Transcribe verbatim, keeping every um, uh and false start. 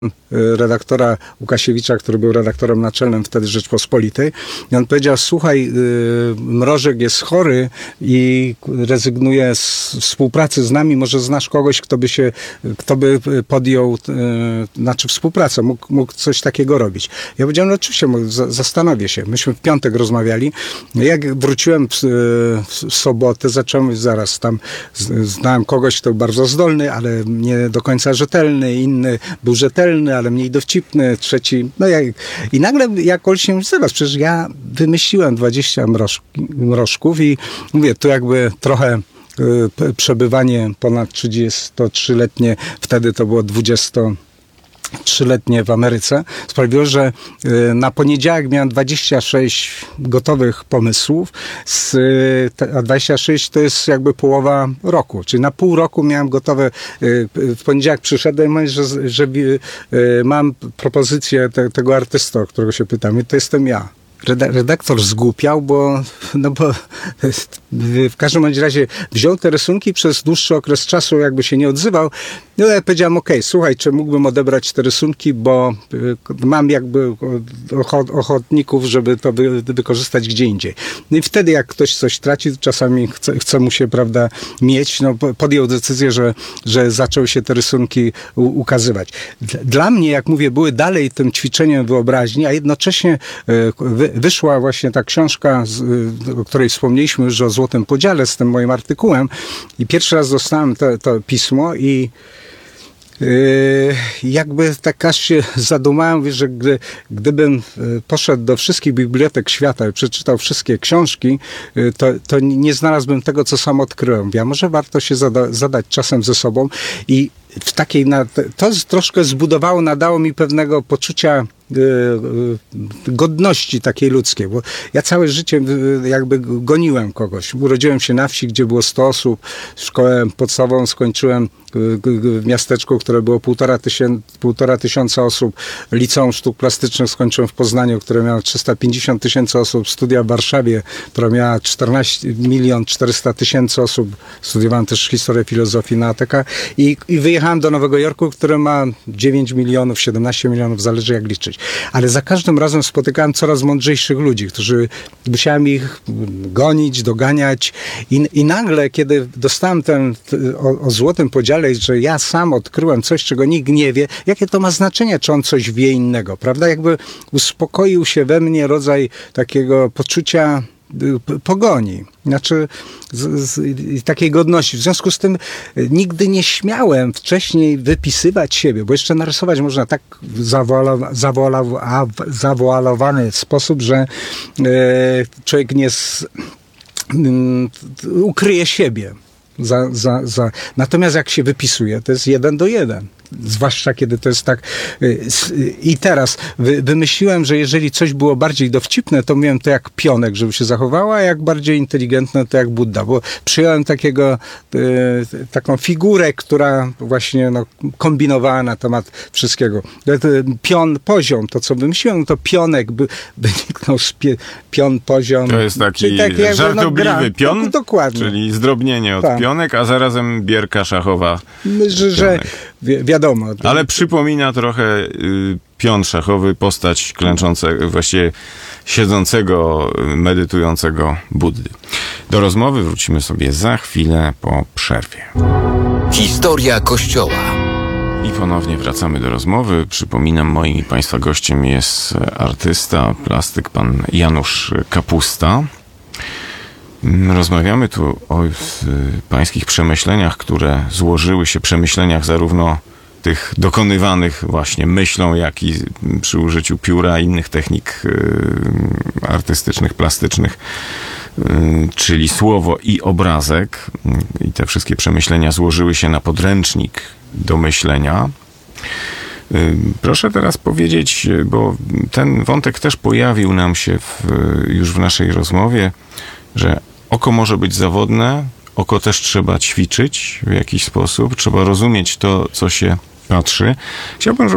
redaktora Łukasiewicza, który był redaktorem naczelnym wtedy Rzeczpospolitej, i on powiedział: słuchaj, Mrożek jest chory i rezygnuje z współpracy z nami, może znasz kogoś, kto by się, kto by podjął, znaczy współpracę, mógł, mógł coś takiego robić. Ja powiedziałem: no oczywiście, zastanowię się. Myśmy w piątek rozmawiali. Jak wróciłem w, w sobotę, zacząłem zaraz tam, znałem kogoś, kto był bardzo zdolny, ale nie do końca rzetelny, inny był rzetelny, ale mniej dowcipny, trzeci, no jak, i nagle jak Olśnię, zaraz, przecież ja wymyśliłem dwadzieścia mrożk, mrożków i mówię, tu jakby trochę y, przebywanie ponad trzydziestotrzyletnie, wtedy to było dwudziesto trzyletnie w Ameryce, sprawiło, że na poniedziałek miałem dwadzieścia sześć gotowych pomysłów, z, a dwadzieścia sześć to jest jakby połowa roku, czyli na pół roku miałem gotowe. W poniedziałek przyszedłem i mówię, że, że mam propozycję te, tego artysty, o którego się pytam, i to jestem ja. Redaktor zgłupiał, bo, no bo w każdym bądź razie wziął te rysunki, przez dłuższy okres czasu jakby się nie odzywał. No ja powiedziałem: okej, okay, słuchaj, czy mógłbym odebrać te rysunki, bo mam jakby ochotników, żeby to wy, wykorzystać gdzie indziej. No i wtedy jak ktoś coś traci, czasami chce, chce mu się, prawda, mieć, no podjął decyzję, że, że zaczęły się te rysunki u, ukazywać. Dla mnie, jak mówię, były dalej tym ćwiczeniem wyobraźni, a jednocześnie wy, wyszła właśnie ta książka, z, o której wspomnieliśmy już, o Złotym Podziale, z tym moim artykułem, i pierwszy raz dostałem to, to pismo i Yy, jakby tak aż się zadumałem, że gdy, gdybym poszedł do wszystkich bibliotek świata i przeczytał wszystkie książki, yy, to, to nie znalazłbym tego, co sam odkryłem. Ja może warto się zada, zadać czasem ze sobą i w takiej, to troszkę zbudowało, nadało mi pewnego poczucia godności takiej ludzkiej, bo ja całe życie jakby goniłem kogoś. Urodziłem się na wsi, gdzie było sto osób. Szkołę podstawową skończyłem w miasteczku, które było półtora tysiąca, półtora tysiąca osób. Liceum Sztuk Plastycznych skończyłem w Poznaniu, które miało trzysta pięćdziesiąt tysięcy osób. Studia w Warszawie, która miała czternaście milion czterysta tysięcy osób. Studiowałem też historię filozofii na A T K i, i wyjechałem do Nowego Jorku, które ma dziewięć milionów, siedemnaście milionów, zależy jak liczyć. Ale za każdym razem spotykałem coraz mądrzejszych ludzi, którzy musiałem ich gonić, doganiać i, i nagle, kiedy dostałem ten o, o Złotym Podziale, że ja sam odkryłem coś, czego nikt nie wie, jakie to ma znaczenie, czy on coś wie innego, prawda? Jakby uspokoił się we mnie rodzaj takiego poczucia pogoni, znaczy z, z, takiej godności. W związku z tym nigdy nie śmiałem wcześniej wypisywać siebie, bo jeszcze narysować można tak zawoalowany sposób, że e, człowiek nie z, m, ukryje siebie. Za, za, za. Natomiast jak się wypisuje, to jest jeden do jeden. Zwłaszcza kiedy to jest tak. I teraz wy, wymyśliłem, że jeżeli coś było bardziej dowcipne, to miałem to jak pionek, żeby się zachowała, a jak bardziej inteligentne, to jak Budda. Bo przyjąłem takiego, y, taką figurę, która właśnie no, kombinowała na temat wszystkiego. Pion, poziom, to co wymyśliłem, to pionek by, wyniknął z pie, pion, poziom. To jest taki, taki żartobliwy no, pion, no, dokładnie. Czyli zdrobnienie od tak. pionek, a zarazem bierka szachowa. Że, że wi- wiadomo. Ale przypomina trochę y, pion szachowy, postać klęczącego, właściwie siedzącego, medytującego Buddy. Do rozmowy wrócimy sobie za chwilę po przerwie. Historia Kościoła. I ponownie wracamy do rozmowy. Przypominam, moim i Państwa gościem jest artysta, plastyk, pan Janusz Kapusta. Rozmawiamy tu o y, pańskich przemyśleniach, które złożyły się, przemyśleniach zarówno tych dokonywanych właśnie myślą, jak i przy użyciu pióra, innych technik y, artystycznych, plastycznych, y, czyli słowo i obrazek. I te wszystkie przemyślenia złożyły się na podręcznik do myślenia. Y, proszę teraz powiedzieć, bo ten wątek też pojawił nam się w, już w naszej rozmowie, że oko może być zawodne, oko też trzeba ćwiczyć w jakiś sposób, trzeba rozumieć to, co się patrzy. Chciałbym, żeby